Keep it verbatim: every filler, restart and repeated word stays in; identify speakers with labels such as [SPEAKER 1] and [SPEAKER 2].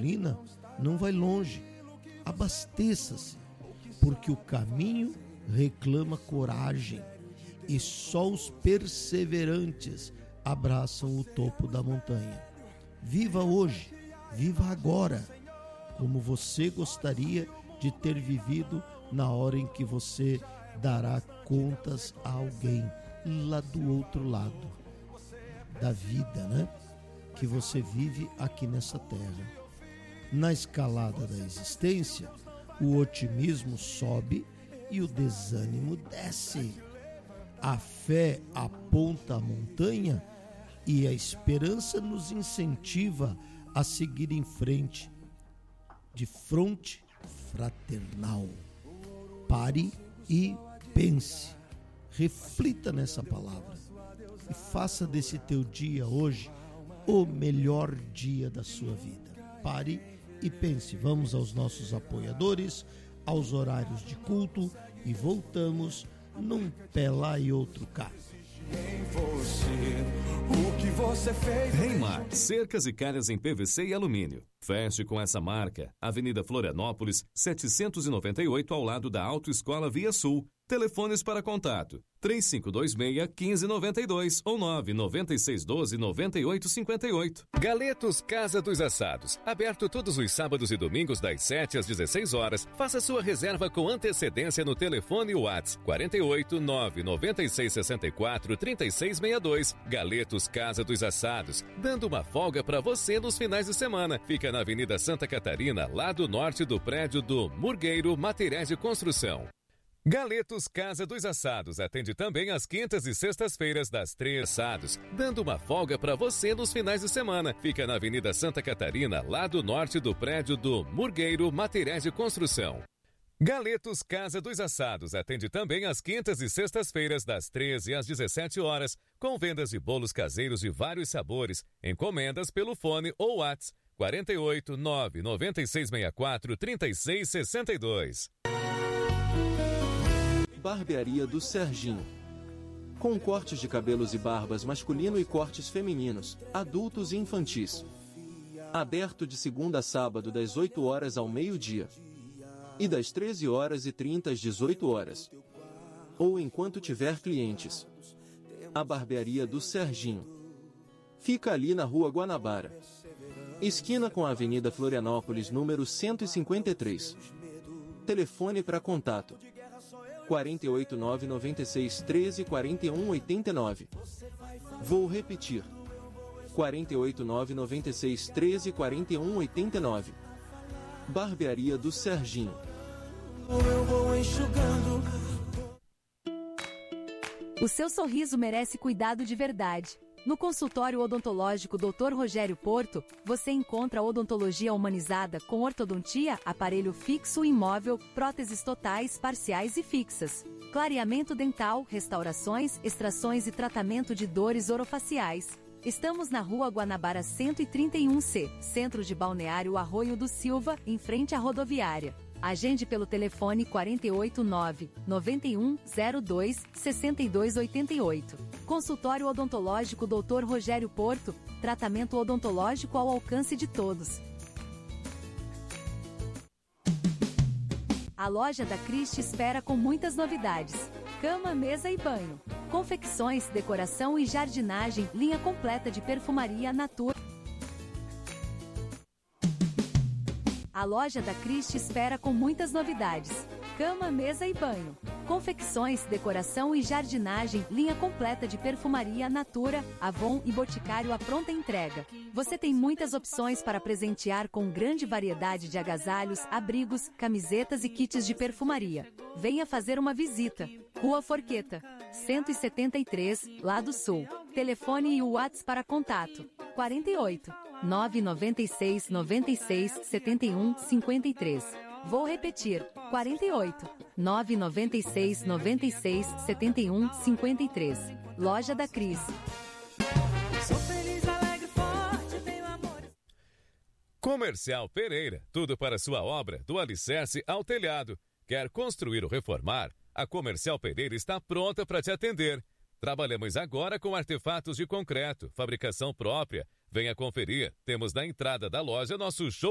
[SPEAKER 1] gasolina, não vai longe. Abasteça-se, porque o caminho reclama coragem e só os perseverantes abraçam o topo da montanha. Viva hoje, viva agora, como você gostaria de ter vivido na hora em que você dará contas a alguém lá do outro lado da vida, né? Que você vive aqui nessa terra. Na escalada da existência, o otimismo sobe e o desânimo desce. A fé aponta a montanha e a esperança nos incentiva a seguir em frente, de fronte fraternal. Pare e pense, reflita nessa palavra e faça desse teu dia hoje o melhor dia da sua vida. Pare e pense. Vamos aos nossos apoiadores, aos horários de culto e voltamos num pé lá e outro cá.
[SPEAKER 2] Reimar, cercas e calhas em P V C e alumínio. Feche com essa marca. Avenida Florianópolis, setecentos e noventa e oito, ao lado da Autoescola Via Sul. Telefones para contato: três cinco dois seis, um cinco nove dois ou nove nove seis um dois, nove oito cinco oito. Galetos Casa dos Assados. Aberto todos os sábados e domingos das sete às dezesseis horas. Faça sua reserva com antecedência no telefone WhatsApp quarenta e oito, nove nove seis seis quatro, três seis seis dois. Galetos Casa dos Assados, dando uma folga para você nos finais de semana. Fica na Avenida Santa Catarina, lado norte do prédio do Murgueiro Materiais de Construção. Galetos Casa dos Assados atende também às quintas e sextas-feiras das três assados, dando uma folga para você nos finais de semana. Fica na Avenida Santa Catarina, lado norte do prédio do Murgueiro Materiais de Construção. Galetos Casa dos Assados atende também às quintas e sextas-feiras das treze às dezessete horas, com vendas de bolos caseiros de vários sabores, encomendas pelo fone ou WhatsApp quarenta e oito, nove nove seis seis quatro, três seis seis dois.
[SPEAKER 3] Barbearia do Serginho. Com cortes de cabelos e barbas masculino e cortes femininos, adultos e infantis. Aberto de segunda a sábado das oito horas ao meio-dia. E das treze horas e trinta às dezoito horas. Ou enquanto tiver clientes. A Barbearia do Serginho. Fica ali na Rua Guanabara, esquina com a Avenida Florianópolis, número cento e cinquenta e três. Telefone para contato: quarenta e oito, nove nove seis, treze, quarenta e um, oitenta e nove. Vou repetir: quarenta e oito, nove nove seis, treze, quarenta e um, oitenta e nove. Barbearia do Serginho.
[SPEAKER 4] Eu vou enxugando.
[SPEAKER 5] O seu sorriso merece cuidado de verdade. No consultório odontológico doutor Rogério Porto, você encontra odontologia humanizada com ortodontia, aparelho fixo e imóvel, próteses totais, parciais e fixas, clareamento dental, restaurações, extrações e tratamento de dores orofaciais. Estamos na Rua Guanabara cento e trinta e um C, Centro de Balneário Arroio do Silva, em frente à rodoviária. Agende pelo telefone quarenta e oito, nove nove um zero dois, seis dois oito oito. Consultório odontológico doutor Rogério Porto, tratamento odontológico ao alcance de todos. A loja da Christie espera com muitas novidades: cama, mesa e banho, confecções, decoração e jardinagem, linha completa de perfumaria Natura. A loja da Christie espera com muitas novidades: cama, mesa e banho, confecções, decoração e jardinagem, linha completa de perfumaria Natura, Avon e Boticário à pronta entrega. Você tem muitas opções para presentear com grande variedade de agasalhos, abrigos, camisetas e kits de perfumaria. Venha fazer uma visita. Rua Forqueta, cento e setenta e três, Lado Sul. Telefone e o WhatsApp para contato: quarenta e oito, nove nove seis, nove seis, sete um, cinco três. Vou repetir: quarenta e oito, nove nove seis, nove seis, sete um, cinco três. Loja da Cris.
[SPEAKER 4] Sou feliz, alegre, forte, tenho amor.
[SPEAKER 2] Comercial Pereira, tudo para sua obra, do alicerce ao telhado. Quer construir ou reformar? A Comercial Pereira está pronta para te atender. Trabalhamos agora com artefatos de concreto, fabricação própria. Venha conferir. Temos na entrada da loja nosso show